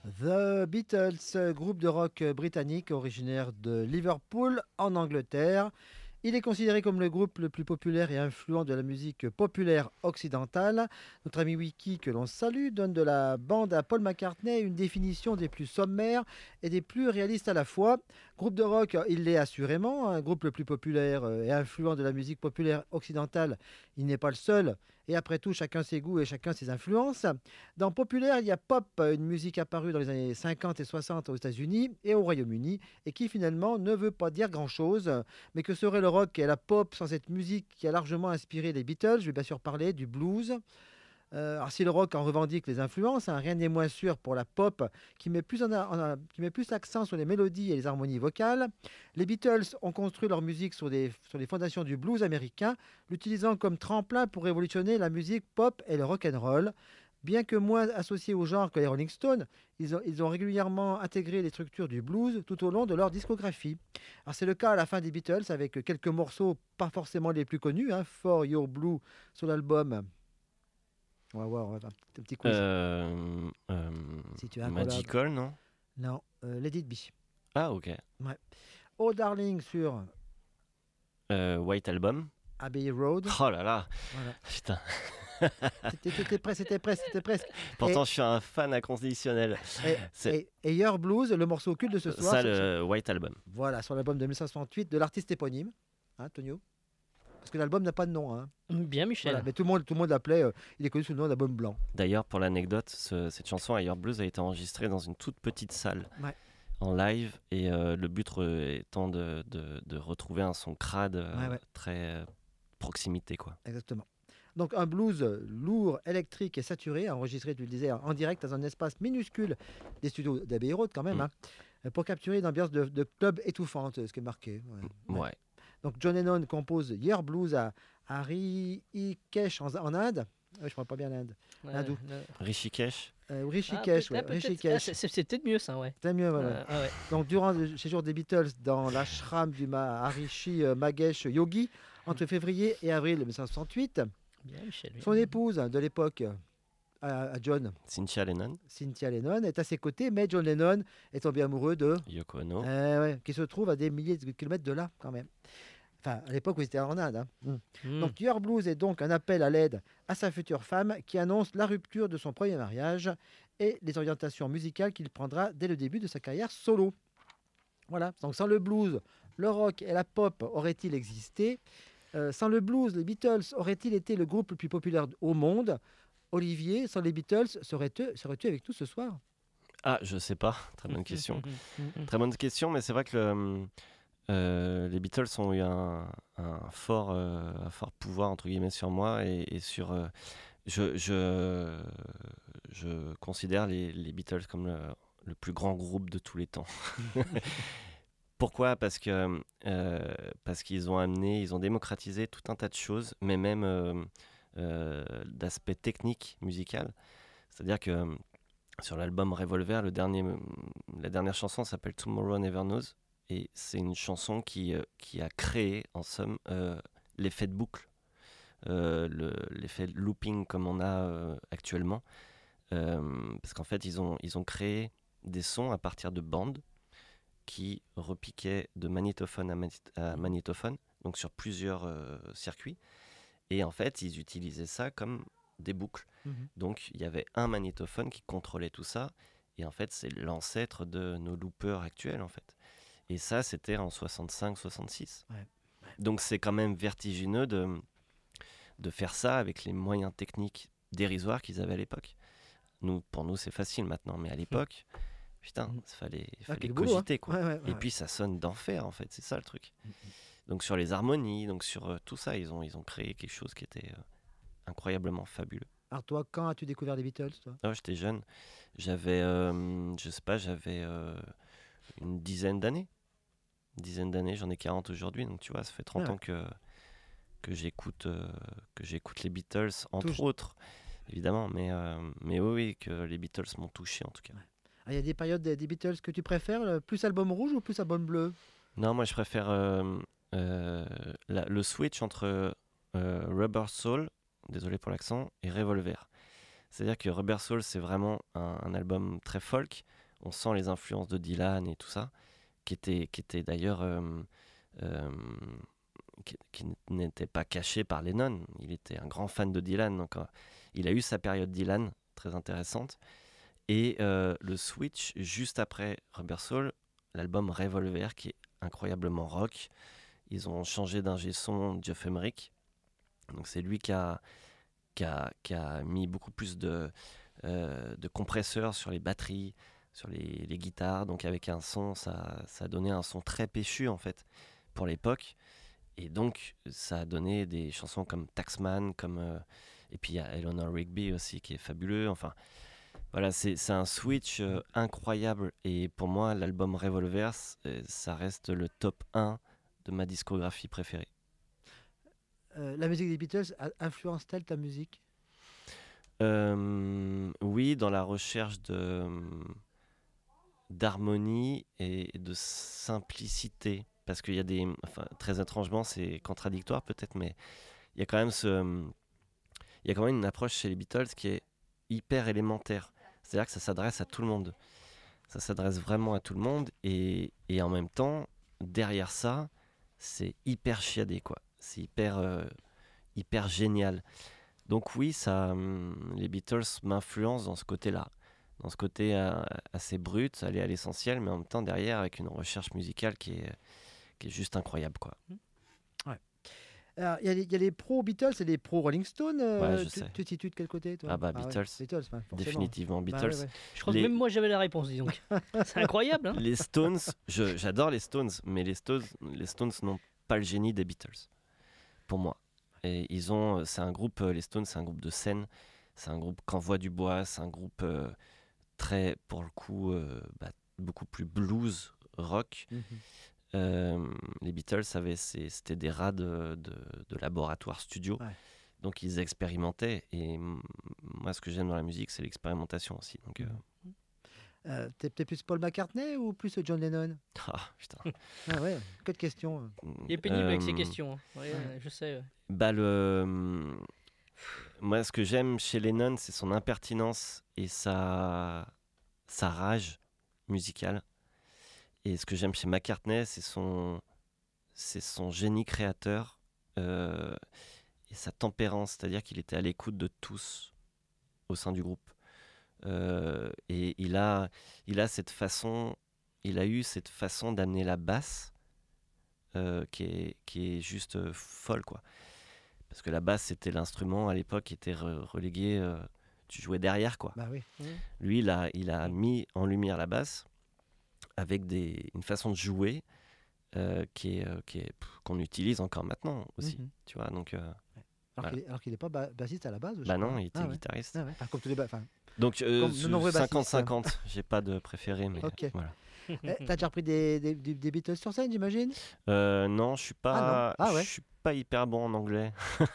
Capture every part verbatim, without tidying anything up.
The Beatles, groupe de rock britannique originaire de Liverpool en Angleterre. Il est considéré comme le groupe le plus populaire et influent de la musique populaire occidentale. Notre ami Wiki, que l'on salue, donne de la bande à Paul McCartney une définition des plus sommaires et des plus réalistes à la fois. Groupe de rock, il l'est assurément, un groupe le plus populaire euh, et influent de la musique populaire occidentale. Il n'est pas le seul. Et après tout, chacun ses goûts et chacun ses influences. Dans populaire, il y a pop, une musique apparue dans les années cinquante et soixante aux États-Unis et au Royaume-Uni, et qui finalement ne veut pas dire grand-chose. Mais que serait le rock et la pop sans cette musique qui a largement inspiré les Beatles? Je vais bien sûr parler du blues. Euh, alors si le rock en revendique les influences, hein, rien n'est moins sûr pour la pop qui met plus en a- en a- qui met plus l'accent sur les mélodies et les harmonies vocales. Les Beatles ont construit leur musique sur, des, sur les fondations du blues américain, l'utilisant comme tremplin pour révolutionner la musique pop et le rock and roll. Bien que moins associés au genre que les Rolling Stones, ils ont, ils ont régulièrement intégré les structures du blues tout au long de leur discographie. Alors c'est le cas à la fin des Beatles avec quelques morceaux pas forcément les plus connus, hein, For Your Blue sur l'album. On va voir, on va faire un petit quiz. Euh, euh, Si tu as un collab. Magical, non? Non, euh, Let It Be. Ah, ok. Ouais. Oh Darling sur Euh, White Album. Abbey Road. Oh là là, Voilà. putain. C'était c'était presque, c'était presque, c'était presque. Pourtant, Et- je suis un fan inconditionnel. Et, C'est et, et Your Blues, le morceau culte de ce soir. ça, sur- le White Album. Voilà, sur l'album de mille neuf cent soixante-huit de l'artiste éponyme, hein, Tonio. Parce que l'album n'a pas de nom. Hein. Bien, Michel. Voilà, mais tout le monde, tout le monde l'appelait. euh, il est connu sous le nom d'album blanc. D'ailleurs, pour l'anecdote, ce- cette chanson, Ailleurs Blues, a été enregistrée dans une toute petite salle Ouais. en live. Et euh, le but re- étant de, de, de retrouver un son crade euh, Ouais, ouais. très euh, proximité, quoi. Exactement. Donc un blues lourd, électrique et saturé, enregistré, tu le disais, en direct dans un espace minuscule des studios d'Abbey Road quand même, Mm. hein, pour capturer une ambiance de, de club étouffante, ce qui est marqué. Ouais. Ouais. Donc John Lennon compose Year Blues à, à Rishikesh en, en Inde. Ouais, je ne parle pas bien l'Inde. Ouais, Hindou. le- Rishikesh. Euh, Ah, Rishikesh, peut- ouais, ah, peut-être- ah, Rishikesh. c'est- c'est c'est peut-être mieux ça, ouais. C'est mieux, voilà. Euh, ah ouais. Donc durant le séjour des Beatles dans l'ashram du Maharishi euh, Magesh Yogi, entre février et avril mille neuf cent soixante-huit, Bien, Michel. oui. son épouse de l'époque, euh, à, à John, Cynthia Lennon, Cynthia Lennon, est à ses côtés, mais John Lennon est tombé amoureux de... Yoko Ono. Eh ouais, qui se trouve à des milliers de kilomètres de là, quand même. Enfin, à l'époque où ils étaient en Inde. Hein. Mm. Mm. Donc, Your Blues est donc un appel à l'aide à sa future femme qui annonce la rupture de son premier mariage et les orientations musicales qu'il prendra dès le début de sa carrière solo. Voilà. Donc, sans le blues, le rock et la pop auraient-ils existé? Euh, Sans le blues, les Beatles auraient-ils été le groupe le plus populaire au monde? Olivier, sans les Beatles, serais-tu serais-tu avec nous ce soir? Ah, je sais pas. Très bonne question. Mm. Très bonne question, mais c'est vrai que le, euh, les Beatles ont eu un, un fort, euh, un fort pouvoir entre guillemets sur moi et, et sur. euh, je, je, je considère les, les Beatles comme le, le plus grand groupe de tous les temps. Pourquoi? Parce que euh, parce qu'ils ont amené, ils ont démocratisé tout un tas de choses, mais même euh, euh, d'aspect technique musical. C'est-à-dire que euh, sur l'album Revolver, le dernier, la dernière chanson s'appelle Tomorrow Never Knows, et c'est une chanson qui, euh, qui a créé, en somme, euh, l'effet de boucle, euh, le- l'effet de looping comme on a euh, actuellement. Euh, parce qu'en fait, ils ont, ils ont créé des sons à partir de bandes qui repiquaient de magnétophone à, mani- à magnétophone, donc sur plusieurs euh, circuits. Et en fait, ils utilisaient ça comme des boucles. Mhm. Donc, il y avait un magnétophone qui contrôlait tout ça. Et en fait, c'est l'ancêtre de nos loopers actuels, en fait. Et ça, c'était en soixante-cinq soixante-six. Ouais. Donc, c'est quand même vertigineux de, de faire ça avec les moyens techniques dérisoires qu'ils avaient à l'époque. Nous, pour nous, c'est facile maintenant. Mais à l'époque, putain, il fallait, il Ah, fallait quel boulot, cogiter, hein. quoi. Ouais, ouais, ouais, Et ouais. puis, ça sonne d'enfer, en fait. C'est ça, le truc. Mhm. Donc, sur les harmonies, donc sur euh, tout ça, ils ont, ils ont créé quelque chose qui était euh, incroyablement fabuleux. Alors toi, quand as-tu découvert les Beatles, toi? Ah, j'étais jeune, j'avais, euh, je sais pas, j'avais euh, une dizaine d'années. Une dizaine d'années, j'en ai quarante aujourd'hui, donc tu vois, ça fait trente Ah ouais. ans que, que, j'écoute, euh, que j'écoute les Beatles, entre Touche. autres, évidemment, mais, euh, mais oui, oui, que les Beatles m'ont touché en tout cas. Ah, il y a des périodes des, des Beatles que tu préfères, le- plus album rouge ou plus album bleu? Non, moi je préfère euh, euh, la- le switch entre euh, Rubber Soul, désolé pour l'accent, et Revolver. C'est-à-dire que Rubber Soul, c'est vraiment un, un album très folk. On sent les influences de Dylan et tout ça, qui était, qui était d'ailleurs euh, euh, qui, qui n'était pas caché par Lennon. Il était un grand fan de Dylan, donc euh, il a eu sa période Dylan très intéressante. Et euh, le switch juste après Rubber Soul, l'album Revolver, qui est incroyablement rock. Ils ont changé d'ingé son, Geoff Emerick. Donc c'est lui qui a, qui a, qui a mis beaucoup plus de, euh, de compresseurs sur les batteries, sur les, les guitares. Donc avec un son, ça, ça a donné un son très péchu en fait pour l'époque. Et donc ça a donné des chansons comme Taxman, comme, euh, et puis il y a Eleanor Rigby aussi qui est fabuleux. Enfin voilà, c'est, c'est un switch euh, incroyable. Et pour moi, l'album Revolver, euh, ça reste le top un de ma discographie préférée. Euh, la musique des Beatles a- influence-t-elle ta musique? Euh, oui, dans la recherche de, d'harmonie et de simplicité. Parce qu'il y a des. Enfin, très étrangement, c'est contradictoire peut-être, mais il y a quand même ce. Il y a quand même une approche chez les Beatles qui est hyper élémentaire. C'est-à-dire que ça s'adresse à tout le monde. Ça s'adresse vraiment à tout le monde. Et, et en même temps, derrière ça, c'est hyper chiadé, quoi. C'est hyper, euh, hyper génial. Donc oui, ça, hum, les Beatles m'influencent dans ce côté-là. Dans ce côté euh, assez brut, aller à l'essentiel, mais en même temps derrière avec une recherche musicale qui est, qui est juste incroyable, quoi. Alors, il y, a les- il y a les pros Beatles et les pros Rolling Stones. euh, Ouais, je tu, sais. tu te situes de quel côté, toi? Ah bah, ouais. Beatles. Beatles, ouais, forcément. Définitivement Bah, Beatles. ouais, ouais. Je crois Les- que même moi j'avais la réponse, dis donc. C'est incroyable, hein. Les Stones, je- j'adore les Stones, mais les Stones, les Stones n'ont pas le génie des Beatles, pour moi. Et ils ont, c'est un groupe, euh, les Stones, c'est un groupe de scène, c'est un groupe qu'envoie du bois, c'est un groupe euh, très, pour le coup, euh, bah, beaucoup plus blues, rock. Mhm. Euh, les Beatles, avaient, c'est- c'était des rats de, de, de laboratoire studio. Ouais. Donc ils expérimentaient. Et mm, moi, ce que j'aime dans la musique, c'est l'expérimentation aussi. Donc, euh, Euh, t'es, t'es plus Paul McCartney ou plus John Lennon? ah, putain. Ah ouais, que de questions. Il est pénible avec Euh, ses questions, hein. Ouais, ouais, je sais. ouais. Bah le... Moi, ce que j'aime chez Lennon, c'est son impertinence et sa, sa rage musicale. Et ce que j'aime chez McCartney, c'est son, c'est son génie créateur euh, et sa tempérance, c'est-à-dire qu'il était à l'écoute de tous au sein du groupe. Euh, et il a, il a cette façon, il a eu cette façon d'amener la basse euh, qui est, qui est juste euh, folle, quoi. Parce que la basse, c'était l'instrument à l'époque qui était re- relégué, euh, tu jouais derrière, quoi. Bah oui. Lui, il a, il a mis en lumière la basse avec des, une façon de jouer euh, qui est, euh, qui est, pff, qu'on utilise encore maintenant aussi. Mhm. Tu vois, donc, euh, Alors Voilà. qu'il est- alors qu'il n'est pas ba- bassiste à la base. je bah crois. non, il était Ah ouais. guitariste. Ah ouais. Enfin, comme tous les ba- enfin, Donc, euh, Comme de nombreux bassistes, cinquante cinquante, j'ai pas de préféré, mais Ok. voilà. eh, t'as déjà repris des, des, des- des Beatles sur scène, j'imagine? Euh, non, je suis pas, Ah non. Ah ouais. je suis pas hyper bon en anglais.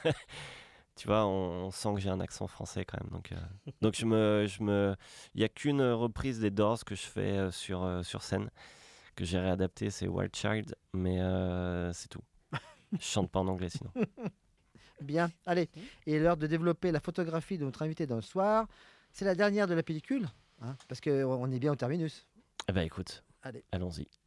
Tu vois, on, on sent que j'ai un accent français quand même. Donc, euh, donc je me, je me, il y a qu'une reprise des Doors que je fais euh, sur euh, sur scène que j'ai réadapté, c'est Wild Child, mais euh, c'est tout. Je chante pas en anglais sinon. Bien. Allez. Et l'heure de développer la photographie de notre invité d'un soir. C'est la dernière de la pellicule, hein, parce qu'on est bien au terminus. Eh ben écoute, Allez. allons-y.